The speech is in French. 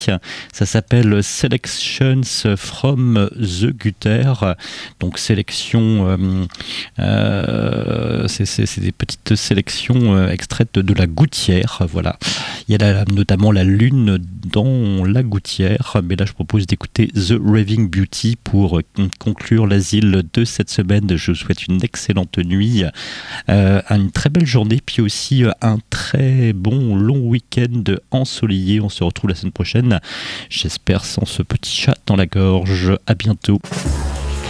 Ça s'appelle Selections from the Gutter. Donc sélection, c'est des petites sélections extraites de la gouttière. Voilà. Il y a notamment la lune dans la gouttière. Mais là, je propose d'écouter The Raving Beauty pour conclure l'asile de cette semaine. Je vous souhaite une excellente nuit, une très belle journée, puis aussi un très bon long week-end ensoleillé. On se retrouve la semaine prochaine. J'espère sans ce petit chat dans la gorge. À bientôt.